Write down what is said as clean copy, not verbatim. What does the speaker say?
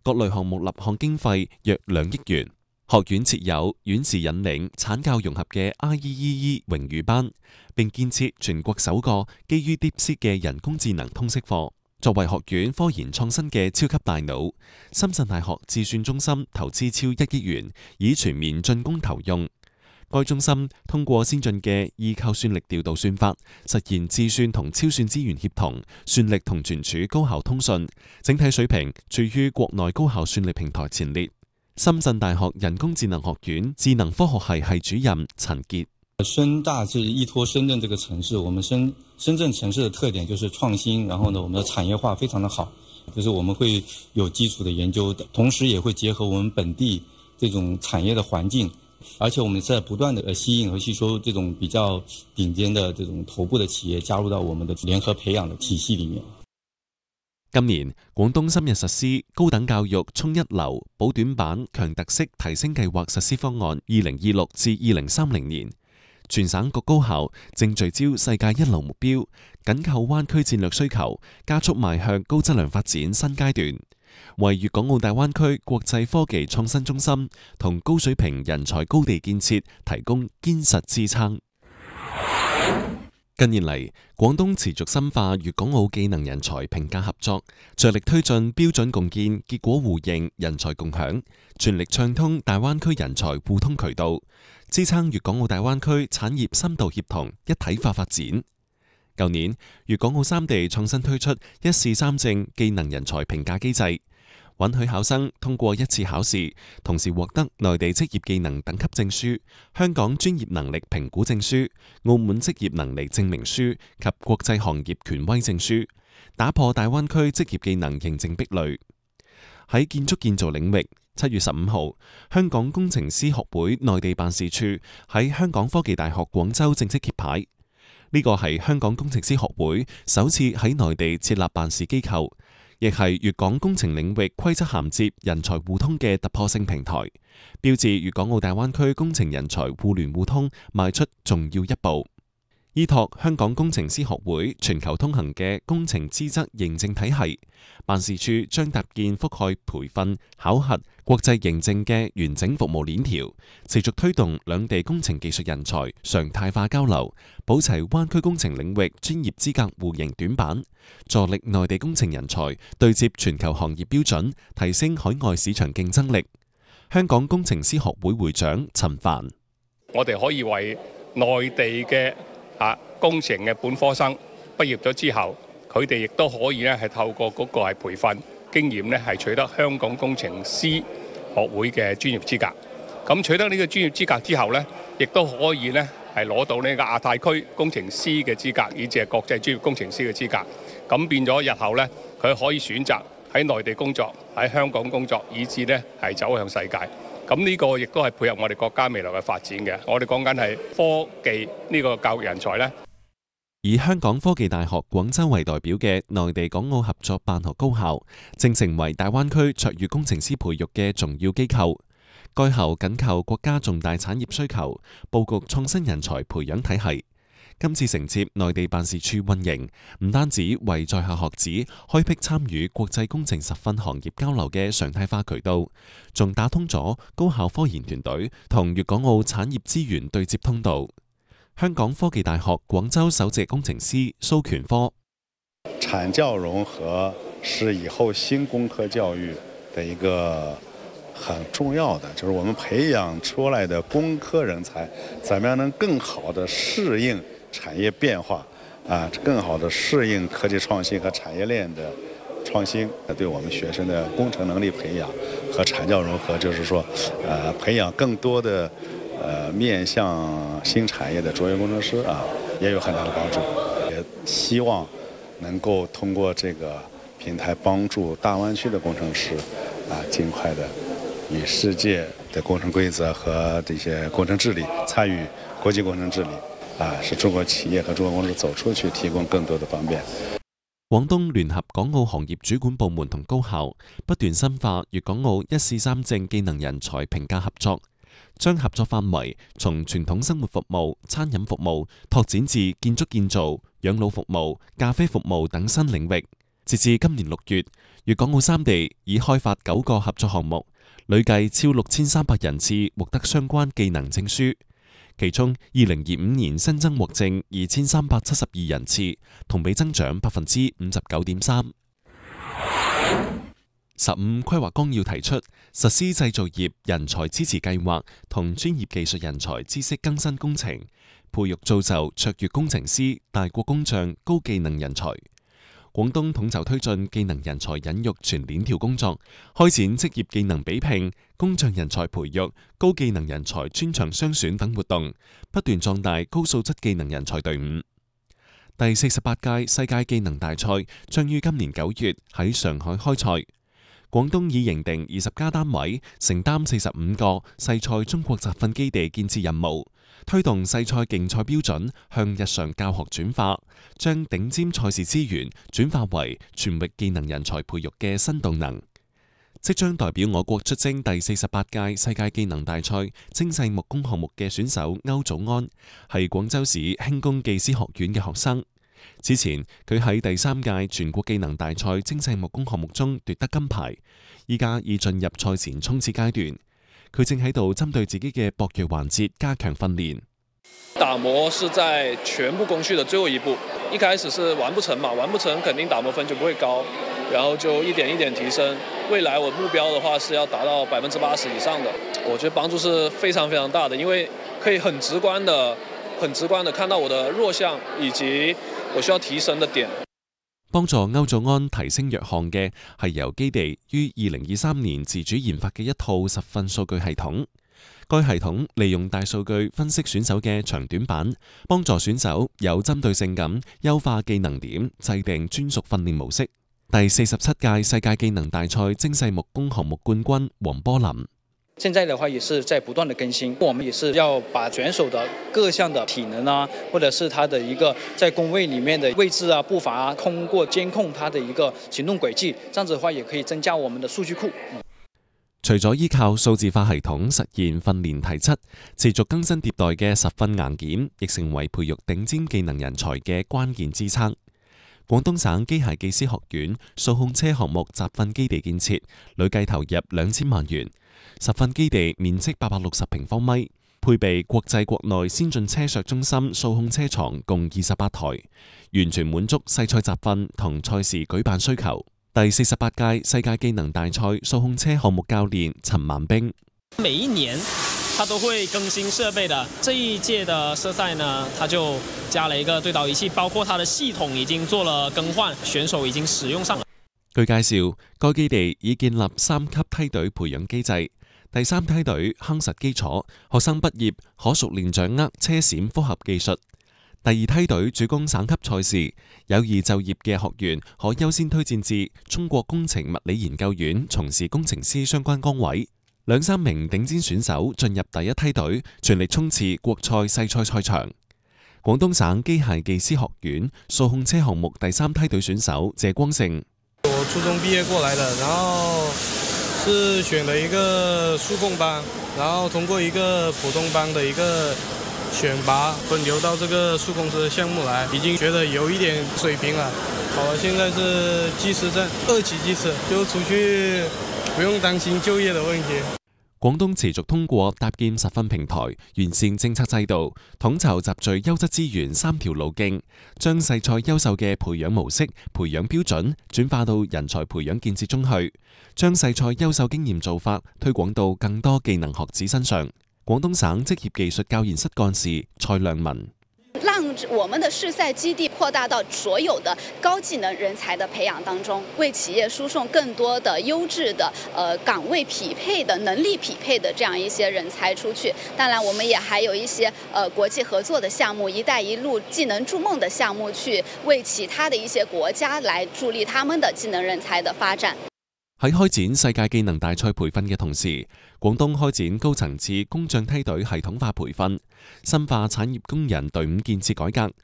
各類項目立項經費約2億元。學院設有院士引領產教融合嘅 IEEE 榮譽班，並建設全國首個基於 DeepSeek 嘅人工智能通識課。作為學院科研創新嘅超級大腦，深圳大學智算中心投資超1億元，以全面進攻投用。該中心通過先進嘅異構算力調度算法，實現智算同超算資源協同、算力同存儲高效通訊，整體水平處於國內高效算力平台前列。深圳大學人工智能學院智能科學系系主任陳傑： 深大是依託深圳這個城市，我們深圳城市的特點就是創新，然後呢，我們的產業化非常的好，就是我們會有基礎的研究的，同時也會結合我們本地這種產業的環境，而且我們在不斷的吸引和吸收這種比較頂尖的這種頭部的企業加入到我們的聯合培養的體系裡面。 今年，廣東深入實施高等教育衝一流補短板強特色提升計劃實施方案2026至2030年，全省各高校正聚焦世界一流目標，緊扣灣區戰略需求，加速邁向高質量發展新階段，為粵港澳大灣區國際科技創新中心同高水平人才高地建設提供堅實支撐。近年嚟，廣東持續深化粵港澳技能人才評價合作，着力推進標準共建、結果互認、人才共享，全力暢通大灣區人才互通渠道，支撐粵港澳大灣區產業深度協同一體化發展。舊年，粵港澳三地創新推出一試三證技能人才評價機制，允許考生通過一次考試，同時獲得內地職業技能等級證書、香港專業能力評估證書、澳門職業能力證明書及國際行業權威證書，打破大灣區職業技能認證壁壘。喺建築建造領域，7月15號，香港工程師學會內地辦事處喺香港科技大學廣州正式揭牌。呢個係香港工程師學會首次喺內地設立辦事機構，亦係粵港工程領域規則銜接、人才互通嘅突破性平台，標誌粵港澳大灣區工程人才互聯互通邁出重要一步。依託香港工程師學會全球通行嘅工程資質認證體系，辦事處將搭建覆蓋培訓、考核、國際認證嘅完整服務鏈條，持續推動兩地工程技術人才常態化交流，保齊灣區工程領域專業資格互認短板，助力內地工程人才對接全球行業標準，提升海外市場競爭力。香港工程師學會會長陳帆： 我哋可以為內地嘅工程嘅本科生畢業咗之後，佢哋亦都可以咧係透過嗰個係培訓經驗咧係取得香港工程師學會嘅專業資格。咁取得呢個專業資格之後咧，亦都可以咧係攞到呢個亞太區工程師嘅資格，以至係國際專業工程師嘅資格。咁變咗日後咧，佢可以選擇喺內地工作、喺香港工作，以至咧係走向世界。咁呢個亦都係配合我哋國家未來嘅發展嘅。我哋講緊係科技呢個教育人才呢， 以香港科技大學廣州為代表嘅內地港澳合作辦學高校，正成為大灣區卓越工程師培育嘅重要機構。該校緊扣國家重大產業需求，佈局創新人才培養體系。今次承接內地辦事處運營，唔單止為在校學子開闢參與國際工程實訓行業交流嘅常態化渠道，仲打通咗高校科研團隊同粵港澳產業資源對接通道。香港科技大學廣州首席工程師蘇權科： 產教融合是以後新工科教育的一個很重要的，就是我們培養出來的工科人才，怎麼樣能更好的適應產業變化，更好的適應科技創新和產業鏈的創新，對我們學生的工程能力培養和產教融合，就是說，培養更多的面向新產業的卓越工程師也有很大的幫助。也希望能夠通過這個平台幫助大灣區的工程師盡快的與世界的工程規則和這些工程治理參與國際工程治理，使中國企業和中國公司走出去提供更多的方便。 廣東聯合港澳行業主管部門同高校不斷深化粵港澳一試三證技能人才評價合作，將合作範圍從傳統生活服務、餐飲服務拓展至建築建造、養老服務、咖啡服務等新領域。截至今年6月， 粵港澳三地已開發9個合作項目，累計超6300人次獲得相關技能證書。其中，2025年新增獲證2372人次，同比增長59.3%。15規劃綱要提出實施製造業人才支持計劃同專業技術人才知識更新工程，培育造就卓越工程師、大國工匠、高技能人才。廣東統籌推進技能人才引育全鏈條工作，開展職業技能比拼、工匠人才培育、高技能人才專長雙選等活動，不斷壯大高素質技能人才隊伍。第48屆世界技能大賽將於今年9月喺上海開賽。廣東已認定20家單位，承擔45個世賽中國集訓基地建設任務，推動世賽競賽標準向日常教學轉化，將頂尖賽事資源轉化為全域技能人才培育嘅新動能。即將代表我國出征第48屆世界技能大賽精細木工項目嘅選手歐祖安，係廣州市輕工技師學院嘅學生。之前佢喺第3屆全國技能大賽精細木工項目中奪得金牌，依家已進入賽前衝刺階段。佢正喺度針對自己嘅薄弱環節加強訓練。 打磨是在全部工序的最後一步，一開始是完不成嘛，完不成肯定打磨分就不會高，然後就一點一點提升。未來我目標的話是要達到80%以上的，我覺得幫助是非常非常大的，因為可以很直觀的看到我的弱項以及我需要提升的點。 幫助歐祖安提升弱項嘅係由基地於2023年自主研發嘅一套實訓數據系統。該系統利用大數據分析選手嘅長短板，幫助選手有針對性咁優化技能點，制定專屬訓練模式。第47屆世界技能大賽精細木工項目冠軍黃波林。 現在的話也是在不斷的更新，我們也是要把選手的各項的體能啊，或者是他的一個在工位裡面的位置啊、步伐啊，通過監控他的一個行動軌跡，這樣子的話也可以增加我們的數據庫。 除咗依靠數字化系統實現訓練提質，持續更新迭代嘅實訓硬件，亦成為培育頂尖技能人才嘅關鍵支撐。廣東省機械技師學院數控車項目集訓基地建設，累計投入2000萬元。實訓基地面積860平方米，配備國際國內先進車削中心數控車床共28台，完全滿足世賽集訓同賽事舉辦需求。第48屆世界技能大賽數控車項目教練陳萬兵： 每一年它都會更新設備的，這一屆的設賽呢，它就加了一個對導儀器，包括它的系統已經做了更換，選手已經使用上了。 據介紹，該基地已建立3級梯隊培養機制。第3梯隊夯實基礎，學生畢業可熟練掌握車閃複合技術。第2梯隊主攻省級賽事，有意就業嘅學員可優先推薦至中國工程物理研究院從事工程師相關崗位。2-3名頂尖選手進入第1梯隊，全力衝刺國賽世賽賽場。廣東省機械技師學院數控車項目第3梯隊選手謝光勝： 我初中畢業過來的，然後是選了一個數控班，然後通過一個普通班的一個選拔，分流到這個數控車項目來，已經覺得有一點水平了。好了，現在是技師證，2級技師，就出去不用擔心就業的問題。 廣東持續通過搭建實訓平台、完善政策制度、統籌集聚優質資源3條路徑，將世賽優秀嘅培養模式、培養標準轉化到人才培養建設中去，將世賽優秀經驗做法推廣到更多技能學子身上。廣東省職業技術教研室幹事蔡亮文： 讓我們的試賽基地擴大到所有的高技能人才的培養當中，為企業輸送更多的優質的崗位匹配的能力匹配的這樣一些人才出去。當然，我們也還有一些國際合作的項目、一帶一路技能築夢的項目，去為其他的一些國家來助力他們的技能人才的發展。 喺開展世界技能大賽培訓嘅同時，廣東開展高層次工匠梯隊系統化培訓，深化產業工人隊伍建設改革，